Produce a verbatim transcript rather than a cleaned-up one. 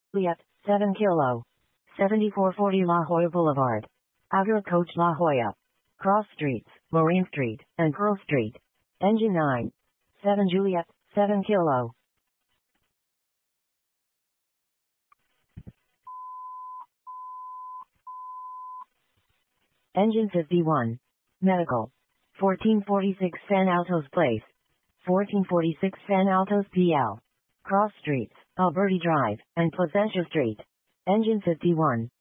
Juliet, seven Kilo. seventy-four forty La Jolla Boulevard. Outer Coach La Jolla. Cross Streets, Marine Street, and Pearl Street. Engine nine. seven Juliet, seven Kilo. Engine fifty-one. Medical. fourteen forty-six San Altos Place. fourteen forty-six San Altos P L. Cross Streets, Alberti Drive, and Placentia Street. Engine fifty-one.